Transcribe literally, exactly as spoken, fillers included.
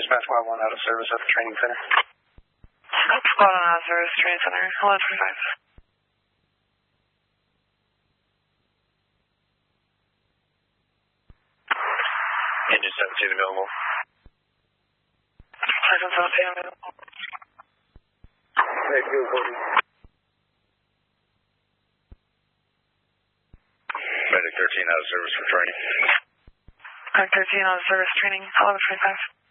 Dispatch Squad one out of service at the training center. Squad one out of service, training center, eleven twenty-five. Engine seventeen available. License seventeen available. Hey, fuel forty. Medic thirteen out of service for training. Medic thirteen out of service, training, eleven twenty-five.